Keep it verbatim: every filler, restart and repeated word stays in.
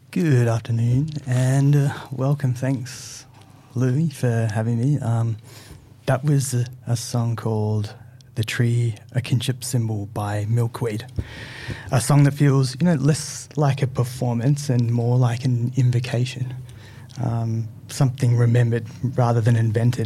Good afternoon and uh, welcome. Thanks, Louis, for having me. Um, that was a, a song called The Tree, a Kinship Symbol by Milkweed. A song that feels, you know, less like a performance and more like an invocation. Um, something remembered rather than invented.